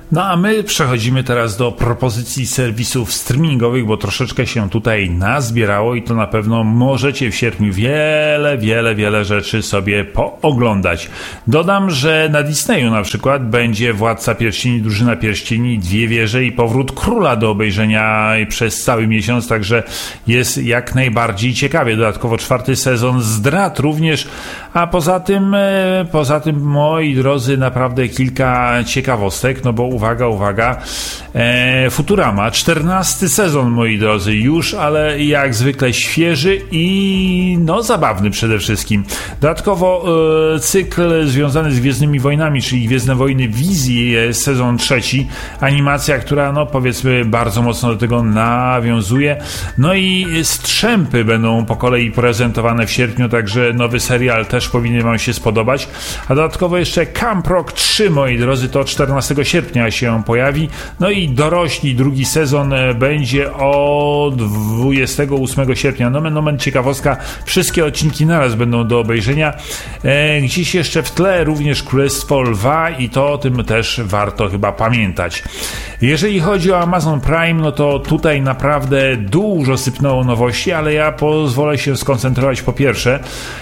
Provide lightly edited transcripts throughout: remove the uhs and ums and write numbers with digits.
No a my przechodzimy teraz do propozycji serwisów streamingowych, bo troszeczkę się tutaj nazbierało i to na pewno możecie w sierpniu wiele rzeczy sobie pooglądać. Dodam, że na Disneyu na przykład będzie Władca Pierścieni, Drużyna Pierścieni, Dwie Wieże i Powrót Króla do obejrzenia przez cały miesiąc, także jest jak najbardziej ciekawie. Dodatkowo 4. sezon Zdrad również, a poza tym, moi drodzy, naprawdę kilka ciekawostek, no bo uwaga, Futurama, 14. sezon, moi drodzy, już, ale jak zwykle świeży i zabawny przede wszystkim. Dodatkowo cykl związany z Gwiezdnymi Wojnami, czyli Gwiezdne Wojny Wizji, sezon 3, animacja, która powiedzmy bardzo mocno do tego nawiązuje. No i Strzępy będą po kolei prezentowane w sierpniu, także nowy serial też powinien wam się spodobać. A dodatkowo jeszcze Camp Rock 3, moi drodzy, to 14 sierpnia się pojawi. No i Dorośli, drugi sezon będzie od 28 sierpnia. Nomen ciekawostka, wszystkie odcinki naraz będą do obejrzenia. Gdzieś jeszcze w tle również Królestwo Lwa i to o tym też warto chyba pamiętać. Jeżeli chodzi o Amazon Prime, no to tutaj naprawdę dużo sypnęło nowości, ale ja pozwolę się skoncentrować po pierwsze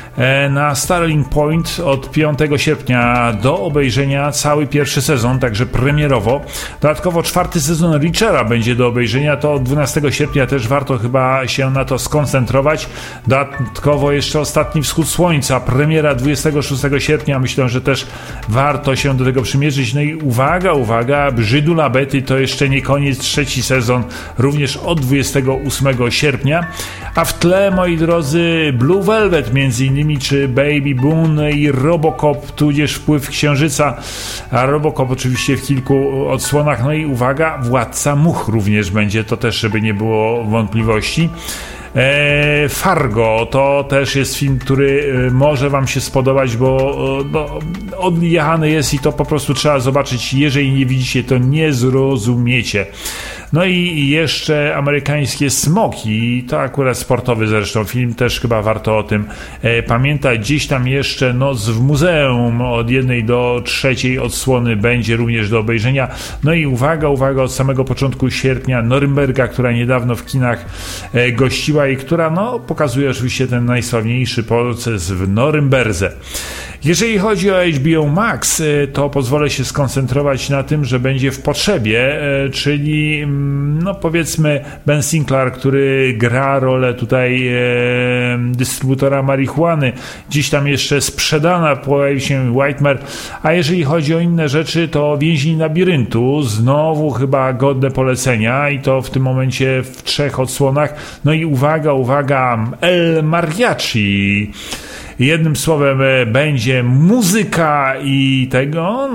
na Starling Point od 5 sierpnia do obejrzenia cały pierwszy sezon, także premierowo. Dodatkowo 4. sezon Reachera będzie do obejrzenia, to od 12 sierpnia też warto chyba się na to skoncentrować. Dodatkowo jeszcze Ostatni Wschód Słońca, premiera 26 sierpnia, myślę, że też warto się do tego przymierzyć. No i uwaga, Brzydula Betty to jeszcze nie koniec, 3. sezon również od 28 sierpnia, a w tle, moi drodzy, Blue Velvet między innymi, czy Baby Boone i Robocop, tudzież Wpływ Księżyca, a Robocop oczywiście w kilku odsłonach. No i uwaga, Władca Much również będzie, to też, żeby nie było wątpliwości. Fargo to też jest film, który może wam się spodobać, bo odjechany jest i to po prostu trzeba zobaczyć. Jeżeli nie widzicie, to nie zrozumiecie. No i jeszcze Amerykańskie Smoki, to akurat sportowy zresztą film, też chyba warto o tym pamiętać. Gdzieś tam jeszcze Noc w muzeum od 1 do 3 odsłony będzie również do obejrzenia. No i uwaga, od samego początku sierpnia Norymberga, która niedawno w kinach gościła i która pokazuje oczywiście ten najsławniejszy proces w Norymberdze. Jeżeli chodzi o HBO Max, to pozwolę się skoncentrować na tym, że będzie w potrzebie, czyli powiedzmy Ben Sinclair, który gra rolę tutaj dystrybutora marihuany, gdzieś tam jeszcze sprzedana, pojawił się Whitemare, a jeżeli chodzi o inne rzeczy, to Więzień Labiryntu, znowu chyba godne polecenia i to w tym momencie w 3 odsłonach. No i uwaga, El Mariachi. Jednym słowem będzie muzyka i tego,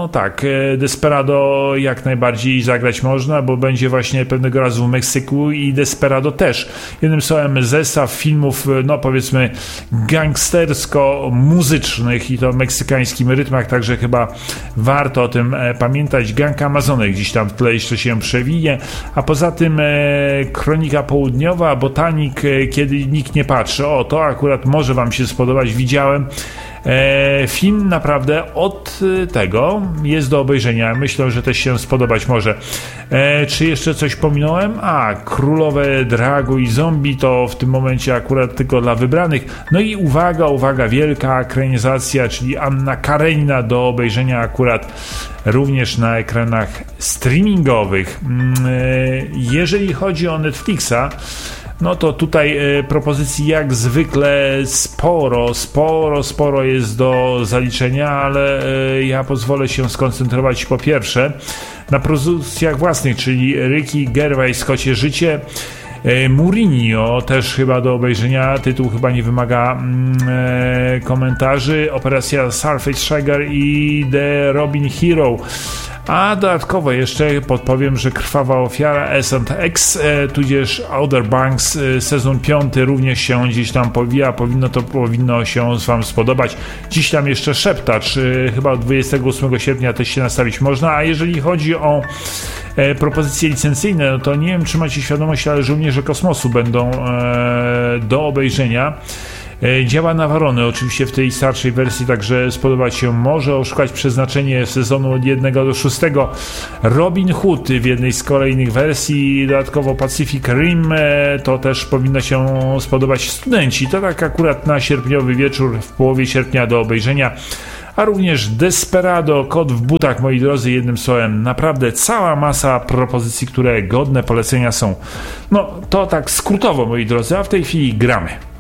Desperado jak najbardziej zagrać można, bo będzie właśnie pewnego razu w Meksyku i Desperado też. Jednym słowem zestaw filmów, powiedzmy gangstersko-muzycznych i to w meksykańskim rytmach, także chyba warto o tym pamiętać. Gang Amazonek gdzieś tam w tle jeszcze się przewinie, a poza tym Kronika Południowa, Botanik, Kiedy nikt nie patrzy. To akurat może wam się spodobać. Widziałem film, naprawdę od tego jest do obejrzenia. Myślę, że też się spodobać może. Czy jeszcze coś pominąłem? Królowe Dragu i Zombie to w tym momencie akurat tylko dla wybranych. No i uwaga, wielka ekranizacja, czyli Anna Karenina do obejrzenia akurat również na ekranach streamingowych. Jeżeli chodzi o Netflixa, no to tutaj propozycji jak zwykle sporo jest do zaliczenia, ale ja pozwolę się skoncentrować po pierwsze na produkcjach własnych, czyli Ricky Gervais, Kocie życie, Mourinho też chyba do obejrzenia, tytuł chyba nie wymaga komentarzy, Operacja Surface Sugar i The Robin Hero. A dodatkowo jeszcze podpowiem, że Krwawa ofiara S&X, tudzież Outer Banks, sezon 5 również się gdzieś tam powija, powinno się wam spodobać. Dziś tam jeszcze Szeptacz, chyba od 28 sierpnia też się nastawić można, a jeżeli chodzi o propozycje licencyjne, no to nie wiem, czy macie świadomość, ale Żołnierze Kosmosu będą do obejrzenia. Działa nawalony oczywiście w tej starszej wersji, także spodobać się może. Oszukać przeznaczenie sezonu od 1 do 6. Robin Hood w jednej z kolejnych wersji, dodatkowo Pacific Rim, to też powinno się spodobać. Studenci, to tak akurat na sierpniowy wieczór w połowie sierpnia do obejrzenia. A również Desperado, Kot w butach, moi drodzy, jednym słowem, naprawdę cała masa propozycji, które godne polecenia są. No, to tak skrótowo, moi drodzy, a w tej chwili gramy.